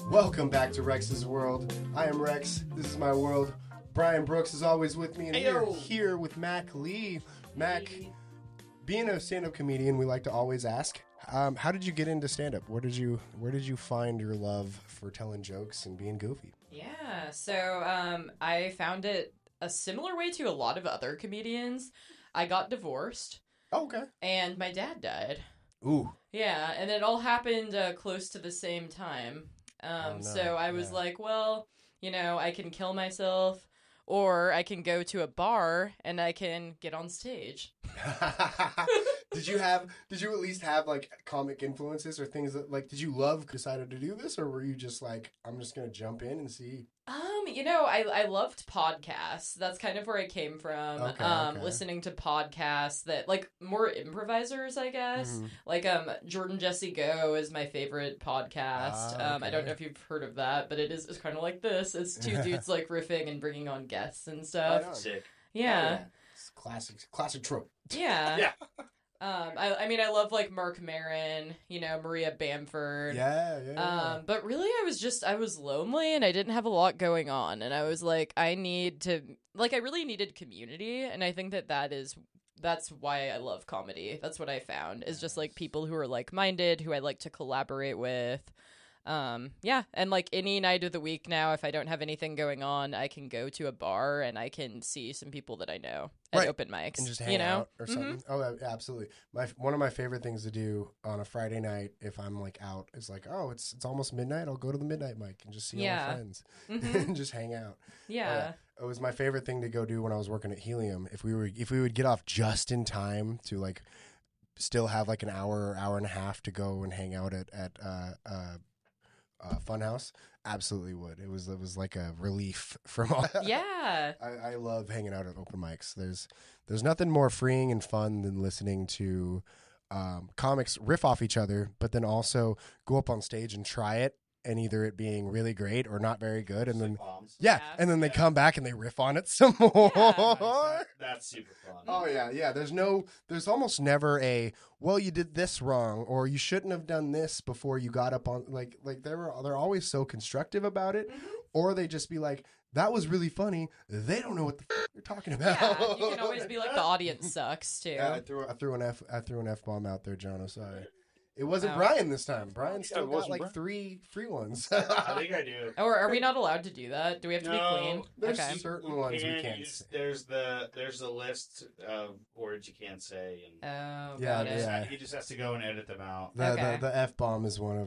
Welcome back to Rex's World. I am Rex. This is my world. Brian Brooks is always with me, and we're here with Mac Lee. Mac, being a stand-up comedian, we like to always ask, how did you get into stand-up? Where did you find your love for telling jokes and being goofy? Yeah, so I found it a similar way to a lot of other comedians. I got divorced. Oh, okay. And my dad died. Ooh. Yeah, and it all happened close to the same time. So I was like, well, I can kill myself, or I can go to a bar and I can get on stage. Did you at least have like comic influences or things that like, did you decided to do this, or were you just like, I'm just going to jump in and see? I loved podcasts. That's kind of where I came from. Okay. Listening to podcasts that like more improvisers, I guess. Mm-hmm. Like Jordan Jesse Go is my favorite podcast. Okay. I don't know if you've heard of that, but it's kind of like this. It's two dudes like riffing and bringing on guests and stuff. Oh, sick. Yeah. It's classic trope. Yeah. Yeah. I love like Mark Maron, Maria Bamford. Yeah. But really I was lonely and I didn't have a lot going on, and I was like, I really needed community, and I think that's why I love comedy. That's what I found, is just like people who are like-minded, who I like to collaborate with. And like any night of the week now, if I don't have anything going on, I can go to a bar and I can see some people that I know at open mics and just hang out or something. Mm-hmm. Oh, absolutely. One of my favorite things to do on a Friday night, if I'm like out, is like, oh, it's almost midnight. I'll go to the midnight mic and just see all my friends and just hang out. Yeah. It was my favorite thing to go do when I was working at Helium. If we would get off just in time to like still have like an hour or hour and a half to go and hang out at Funhouse, absolutely would. It was like a relief from all. Yeah. I love hanging out at open mics. There's nothing more freeing and fun than listening to comics riff off each other, but then also go up on stage and try it, and either it being really great or not very good, and then and then they come back and they riff on it some more. Yeah, that's super fun. Oh yeah. There's almost never a, well, you did this wrong, or you shouldn't have done this before you got up on, like they're always so constructive about it, or they just be like, that was really funny. They don't know what the you're talking about. Yeah, you can always be like, the audience sucks too. Yeah, I threw an F-bomb out there, John. I'm sorry. It wasn't Brian this time. Brian still got like 3 free ones. I think I do. Oh, are we not allowed to do that? Do we have to be clean? There's certain ones we can't say. There's a list of words you can't say. And got it. He just has to go and edit them out. The F-bomb is one of